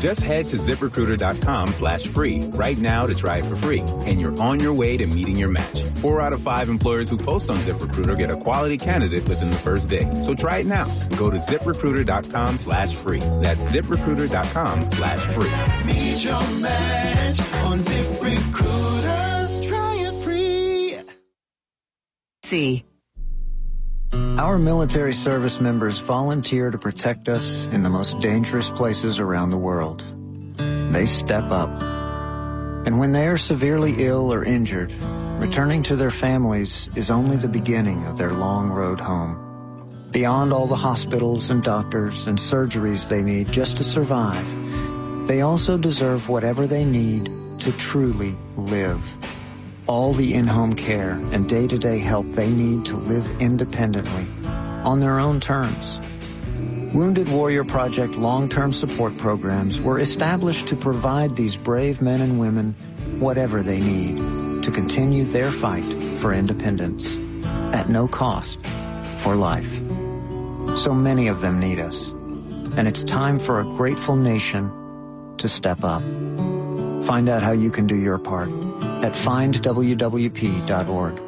Just head to ZipRecruiter.com/free right now to try it for free, and you're on your way to meeting your match. 4 out of 5 employers who post on ZipRecruiter get a quality candidate within the first day. So try it now. Go to ZipRecruiter.com/free. That's ZipRecruiter.com/free. Meet your match on ZipRecruiter. Try it free. See. Our military service members volunteer to protect us in the most dangerous places around the world. They step up. And when they are severely ill or injured, returning to their families is only the beginning of their long road home. Beyond all the hospitals and doctors and surgeries they need just to survive, they also deserve whatever they need to truly live. All the in-home care and day-to-day help they need to live independently, on their own terms. Wounded Warrior Project long-term support programs were established to provide these brave men and women whatever they need to continue their fight for independence, at no cost, for life. So many of them need us, and it's time for a grateful nation to step up. Find out how you can do your part at findwwp.org.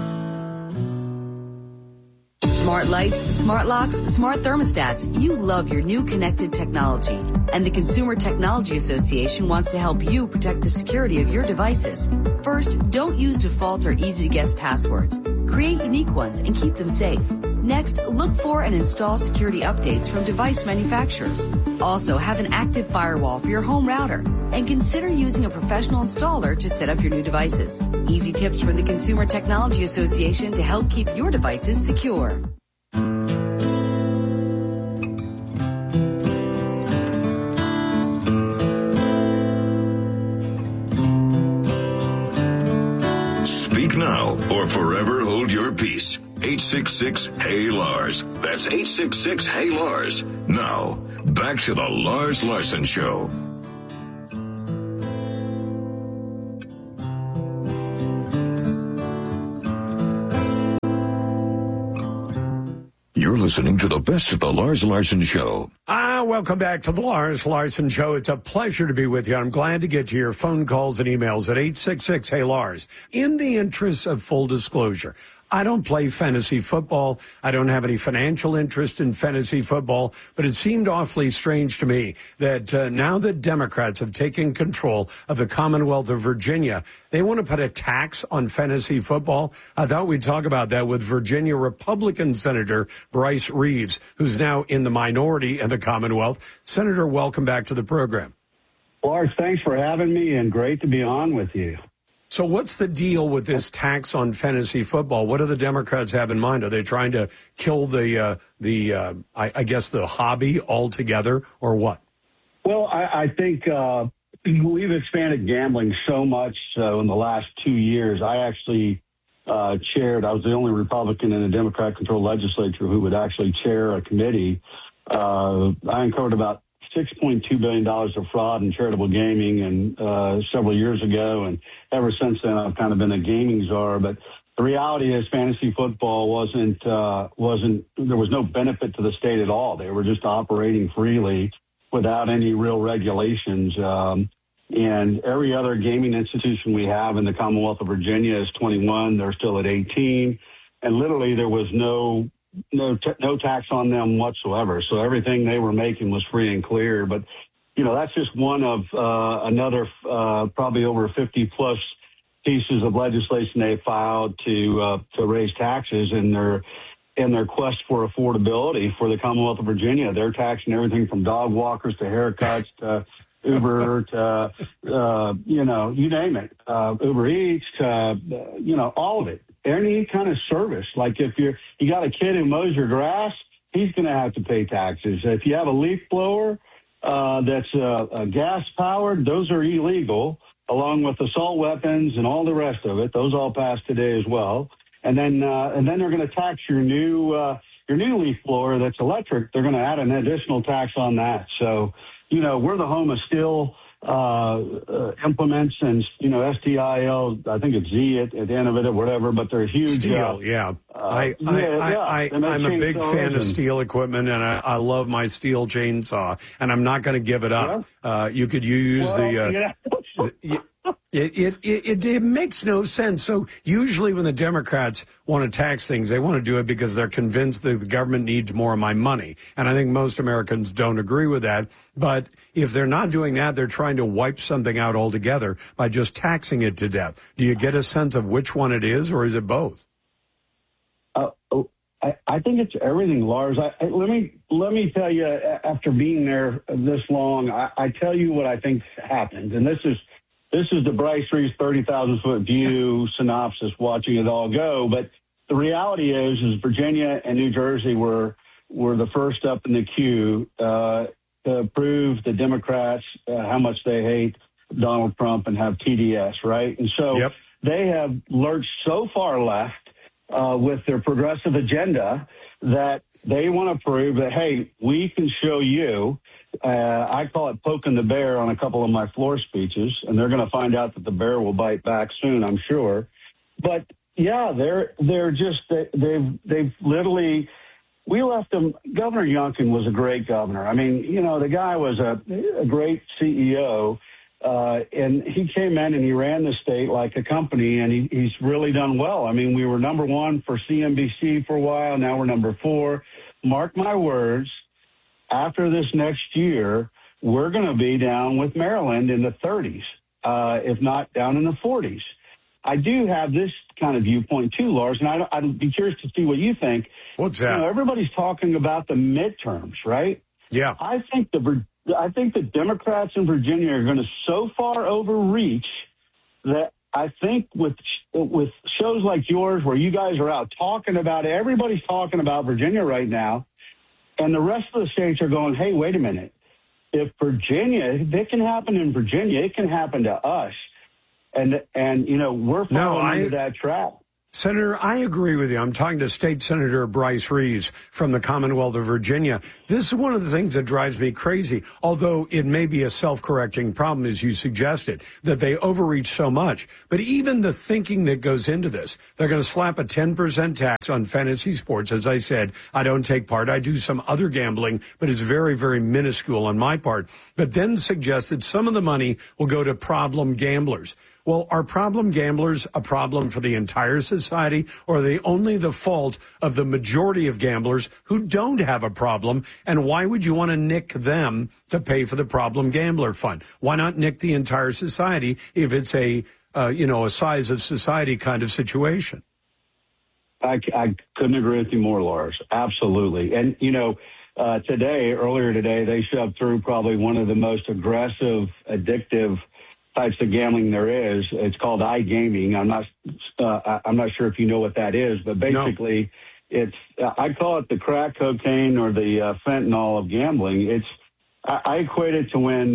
Smart lights, smart locks, smart thermostats. You love your new connected technology. And the Consumer Technology Association wants to help you protect the security of your devices. First, don't use default or easy-to-guess passwords. Create unique ones and keep them safe. Next, look for and install security updates from device manufacturers. Also, have an active firewall for your home router. And consider using a professional installer to set up your new devices. Easy tips from the Consumer Technology Association to help keep your devices secure. Speak now or forever hold your peace. 866-HEY-LARS. That's 866-HEY-LARS. Now, back to the Lars Larson Show. You're listening to the best of the Lars Larson Show. Welcome back to the Lars Larson Show. It's a pleasure to be with you. I'm glad to get to your phone calls and emails at 866-HEY-LARS. In the interest of full disclosure, I don't play fantasy football. I don't have any financial interest in fantasy football, but it seemed awfully strange to me that now that Democrats have taken control of the Commonwealth of Virginia, they want to put a tax on fantasy football. I thought we'd talk about that with Virginia Republican Senator Bryce Reeves, who's now in the minority in the Commonwealth. Senator, welcome back to the program. Lars, thanks for having me, and great to be on with you. So what's the deal with this tax on fantasy football? What do the Democrats have in mind? Are they trying to kill the hobby altogether, or what? Well, I think we've expanded gambling so much in the last 2 years. I actually I was the only Republican in a Democrat-controlled legislature who would actually chair a committee. I uncovered about $6.2 billion of fraud in charitable gaming and several years ago, and ever since then I've kind of been a gaming czar. But the reality is fantasy football wasn't there was no benefit to the state at all. They were just operating freely without any real regulations. And every other gaming institution we have in the Commonwealth of Virginia is 21. They're still at 18. And literally there was no tax on them whatsoever. So everything they were making was free and clear. But, you know, that's just one of another probably over 50 plus pieces of legislation they filed to raise taxes in their quest for affordability for the Commonwealth of Virginia. They're taxing everything from dog walkers to haircuts to Uber to, you name it, Uber Eats to, all of it. Any kind of service. Like if you got a kid who mows your grass, he's going to have to pay taxes. If you have a leaf blower that's gas powered, those are illegal, along with assault weapons and all the rest of it. Those all passed today as well. And then they're going to tax your new leaf blower that's electric. They're going to add an additional tax on that. So, we're the home of still implements and, STIL, I think it's Z at the end of it or whatever, but they're huge. Steel, yeah. I'm a big fan of steel equipment, and I love my steel chainsaw, and I'm not going to give it up. Yeah. You could use It makes no sense. So usually when the Democrats want to tax things, they want to do it because they're convinced that the government needs more of my money. And I think most Americans don't agree with that. But if they're not doing that, they're trying to wipe something out altogether by just taxing it to death. Do you get a sense of which one it is, or is it both? I think it's everything, Lars. Let me tell you, after being there this long, I tell you what I think happened. And this is the Bryce Reeves 30,000-foot view synopsis, watching it all go. But the reality is Virginia and New Jersey were the first up in the queue to prove the Democrats how much they hate Donald Trump and have TDS, right? And so They have lurched so far left with their progressive agenda that they want to prove that, hey, we can show you. I call it poking the bear on a couple of my floor speeches, and they're going to find out that the bear will bite back soon, I'm sure. But yeah, they've literally, we left them. Governor Youngkin was a great governor. I mean, the guy was a great CEO, and he came in and he ran the state like a company, and he's really done well. I mean, we were number one for CNBC for a while. Now we're number 4. Mark my words. After this next year, we're going to be down with Maryland in the 30s, if not down in the 40s. I do have this kind of viewpoint too, Lars, and I'd be curious to see what you think. What's that? Everybody's talking about the midterms, right? Yeah. I think the Democrats in Virginia are going to so far overreach that I think with shows like yours, where you guys are out talking about it, everybody's talking about Virginia right now. And the rest of the states are going, hey, wait a minute. If it can happen in Virginia, it can happen to us. And we're falling into that trap. Senator, I agree with you. I'm talking to State Senator Bryce Reeves from the Commonwealth of Virginia. This is one of the things that drives me crazy, although it may be a self-correcting problem, as you suggested, that they overreach so much. But even the thinking that goes into this, they're going to slap a 10% tax on fantasy sports. As I said, I don't take part. I do some other gambling, but it's very, very minuscule on my part. But then suggest that some of the money will go to problem gamblers. Well, are problem gamblers a problem for the entire society, or are they only the fault of the majority of gamblers who don't have a problem? And why would you want to nick them to pay for the problem gambler fund? Why not nick the entire society if it's a size of society kind of situation? I couldn't agree with you more, Lars. Absolutely. And, earlier today, they shoved through probably one of the most aggressive, addictive types of gambling there is. It's called iGaming. I'm not sure if you know what that is, but basically it's, I call it the crack cocaine or the fentanyl of gambling. I equate it to when,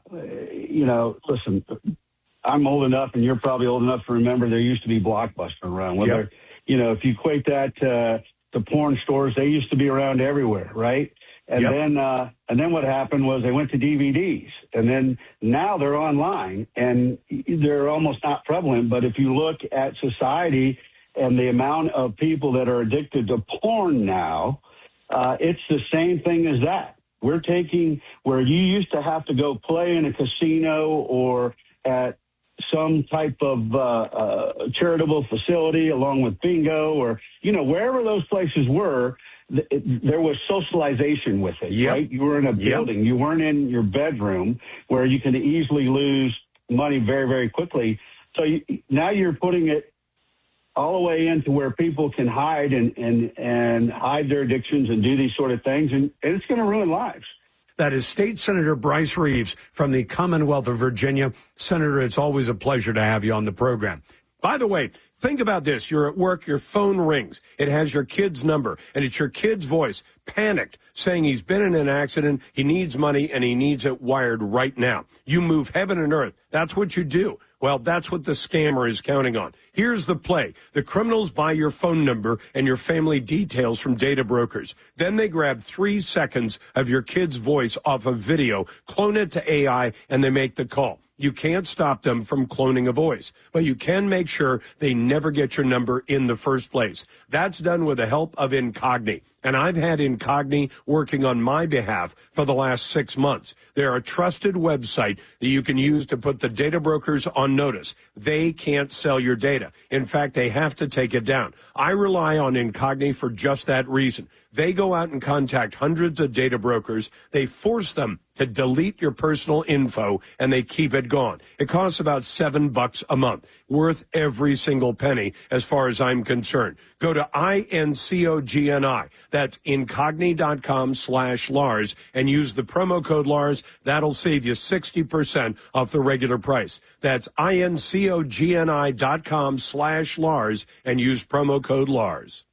listen, I'm old enough and you're probably old enough to remember there used to be Blockbuster around. If you equate that to porn stores, they used to be around everywhere, right? And then what happened was they went to DVDs, and then now they're online, and they're almost not prevalent. But if you look at society and the amount of people that are addicted to porn now, it's the same thing as that. We're taking where you used to have to go play in a casino or at some type of charitable facility along with bingo or, wherever those places were, there was socialization with it, right? You were in a building. You weren't in your bedroom where you can easily lose money very, very quickly. So now you're putting it all the way into where people can hide and hide their addictions and do these sort of things, and it's going to ruin lives. That is State Senator Bryce Reeves from the Commonwealth of Virginia. Senator, it's always a pleasure to have you on the program. By the way, Think about this. You're at work, your phone rings. It has your kid's number, and it's your kid's voice, panicked, saying he's been in an accident, he needs money, and he needs it wired right now. You move heaven and earth. That's what you do. Well, that's what the scammer is counting on. Here's the play. The criminals buy your phone number and your family details from data brokers. Then they grab 3 seconds of your kid's voice off a video, clone it to AI, and they make the call. You can't stop them from cloning a voice, but you can make sure they never get your number in the first place. That's done with the help of Incogni. And I've had Incogni working on my behalf for the last 6 months. They're a trusted website that you can use to put the data brokers on notice. They can't sell your data. In fact, they have to take it down. I rely on Incogni for just that reason. They go out and contact hundreds of data brokers. They force them to delete your personal info, and they keep it gone. It costs about $7 a month, worth every single penny as far as I'm concerned. Go to INCOGNI. That's Incogni.com/Lars and use the promo code Lars. That'll save you 60% off the regular price. That's INCOGNI.com/Lars and use promo code Lars.